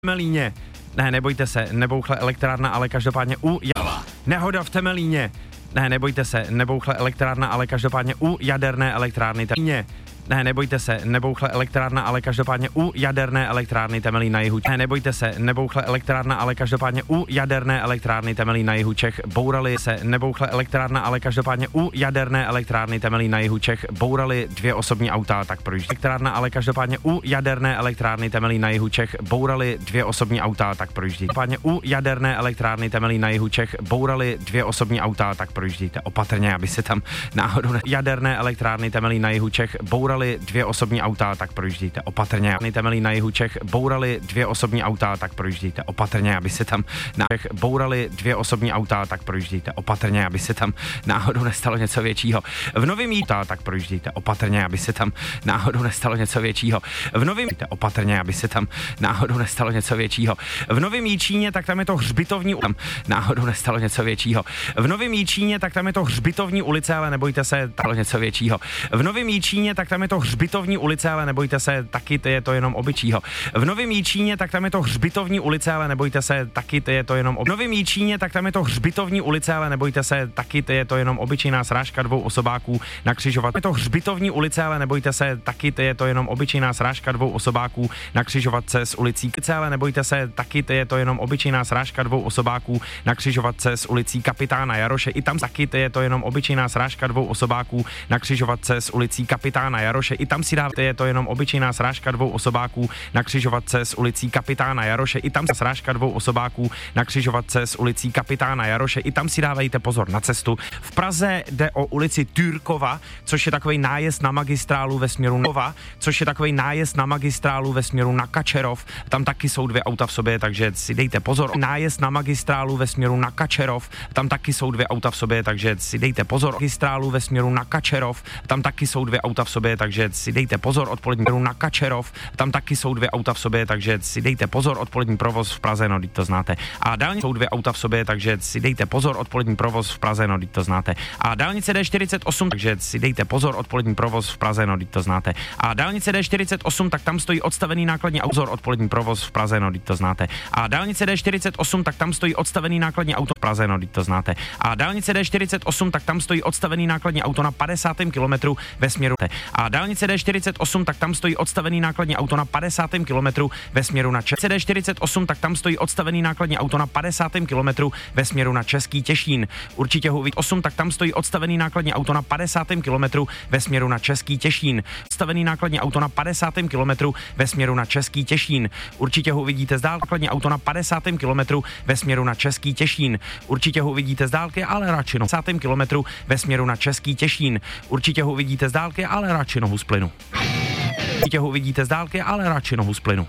Temelíně. Ne, nebojte se, nebouchle elektrárna, ale každopádně Nehoda v Temelíně. Ne, nebojte se, nebouchle elektrárna, ale každopádně u jaderné elektrárny Temelíně. Ne, nebojte se, nebouchle elektrárna, ale každopádně u jaderné elektrárny Temelín na jihu. Ne, nebojte se, nebouchle elektrárna, ale každopádně u jaderné elektrárny Temelín na jihu Čech. Bourali se, nebouchle elektrárna, ale každopádně u jaderné elektrárny Temelín na jihu Čech. Bourali 2 osobní auta, tak projíždí. Elektrárna, ale každopádně u jaderné elektrárny Temelín na jihu Čech. Bourali 2 osobní auta, tak projíždí. Každopádně u jaderné elektrárny Temelín na jihu Čech. Bourali 2 osobní auta, tak projíždíte opatrně, aby se tam náhodou jaderné elektrárny Temelín na jihu Čech. Bourali 2 osobní auta, tak projíždíte opatrně. Temelín na jihu Čech bourali 2 osobní auta, tak projíždíte opatrně, aby se tam bourali 2 osobní auta, tak projíždíte opatrně, aby se tam náhodou nestalo něco většího. V Novém Jíta, tak projíždíte opatrně, aby se tam náhodou nestalo něco většího. V Novém opatrně, aby se tam náhodou nestalo něco většího. V Novém Jičíně, tak tam je to hřbitovní tam náhodou nestalo něco většího. V Novém Jičíně, tak tam je to hřbitovní ulice, ale nebojte se, stalo něco většího. V Novém Jičíně, tak tam je to hřbitovní ulice, ale nebojte se, taky to je to jenom obyčího. V Novém Jičíně, tak tam je to hřbitovní ulice, ale nebojte se, taky to je to jenom v Novém Jičíně, tak tam je to hřbitovní ulice, ale nebojte se, taky to je to jenom obyčejná srážka 2 osobáků na křižovatce. Je to hřbitovní ulice, ale nebojte se, taky to je to jenom obyčejná srážka 2 osobáků na křižovatce s ulicí Kice, ale nebojte se, taky to je to jenom obyčejná srážka 2 osobáků na křižovatce s ulicí Kapitána Jaroše. I tam taky to je to jenom obyčejná srážka 2 osobáků na křižovatce s ulicí Kapitána Jaroše. I tam si dáte, je to jenom obyčejná srážka 2 osobáků na křižovatce s ulicí Kapitána Jaroše. I tam srážka 2 osobáků na křižovatce s ulicí Kapitána Jaroše. I tam si dávejte pozor na cestu. V Praze jde o ulici Türkova, což je takový nájezd na magistrálu ve směru Nova, což je takový nájezd na magistrálu ve směru na Kačerov. Tam taky jsou 2 auta v sobě, takže si dejte pozor. Nájezd na magistrálu ve směru na Kačerov. Tam taky jsou 2 auta v sobě, takže si dejte pozor. Magistrálu ve směru na Kačerov. Tam taky jsou 2 auta v sobě, takže si dejte pozor. Odpolední na Kačerov. Tam taky jsou 2 auta v sobě, takže si dejte pozor. Odpolední provoz v Praze, no, teď to znáte. A dálnice jsou 2 auta v sobě, takže si dejte pozor. Odpolední provoz v Praze, no, teď to znáte. A dálnice D48, takže si dejte pozor. Odpolední provoz v Praze, no, teď to znáte. A dálnice D48, tak tam stojí odstavený nákladní auto. Odpolední provoz v Praze, no, teď to znáte. A dálnice D48, tak tam stojí odstavený nákladní auto v Praze, no, teď to znáte. A dálnice D48, tak tam stojí odstavený nákladní auto na 50. kilometru ve směru. A dálnice D48, tak tam stojí odstavený nákladní auto na 50. kilometru ve směru na Český D48, tak tam stojí odstavený nákladní auto na 50. kilometru ve směru na Český Těšín. Určitě ho uvidíte. 8, tak tam stojí odstavený nákladní auto na 50. kilometru ve směru na Český Těšín. Odstavený nákladní auto na 50. kilometru ve směru na Český Těšín. Určitě ho uvidíte z dálky. Nákladní auto na 50. kilometru ve směru na Český Těšín. Určitě ho uvidíte z dálky, ale radši na 50. kilometru ve směru na Český Těšín. Určitě ho uvidíte z dálky, ale radši nohu z plynu. Určitě ho uvidíte z dálky, ale radši nohu z plynu.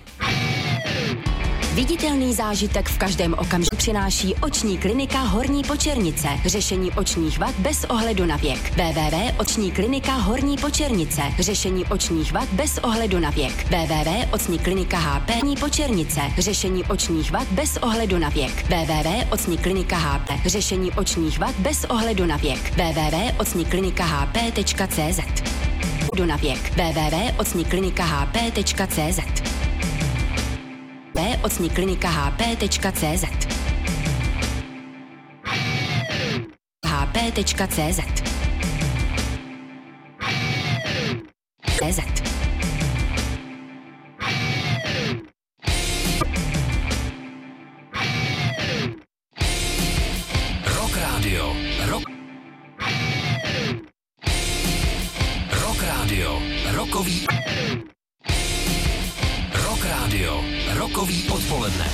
Viditelný zážitek v každém okamžiku přináší oční klinika Horní Počernice. Řešení očních vad bez ohledu na věk. www.oční klinika Horní Počernice. Řešení očních vad bez ohledu na věk. www.oční klinika HP Horní Počernice. Řešení očních vad bez ohledu na věk. www.oční klinika HP. Řešení očních vad bez ohledu na věk. www.oční klinika HP.cz. Na věk. www.ocniklinikahp.cz. ocniklinikahp.cz. hp.cz. CZ. Rock Radio. Rock Radio. Rokový. Rock Radio. Rokový odpoledne.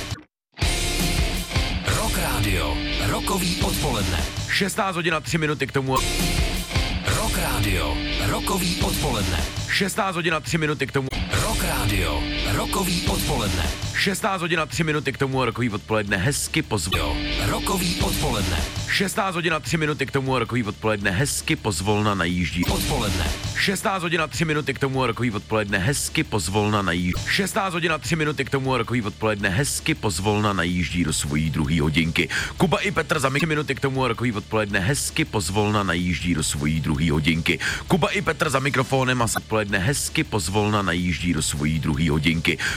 Rock Radio. Rokový odpoledne. 16 hodin a 3 minuty k tomu. Rock Radio. Rokový odpoledne. 16 hodin a 3 minuty k tomu. Rock Radio. Rokový odpoledne. 16 hodin a 3 minuty k tomu. Rokový odpoledne hezky pozvolna. Rokový odpoledne. 16 hodin a 3 minuty k tomu. Rokový odpoledne hezky pozvolna najíždí. Odpoledne. 16 hodin a 3 minuty k tomu. Rokový odpoledne hezky pozvolna najíždí. 16 hodin a 3 minuty k tomu. Rokový odpoledne hezky pozvolna najíždí do svojí druhé hodinky. Kuba i Petr za 3 minuty k tomu. Rokový odpoledne hezky pozvolna najíždí do svojí druhé hodinky. Kuba i Petr za mikrofonem a odpoledne hezky pozvolna najíždí do svojí druhé hodinky.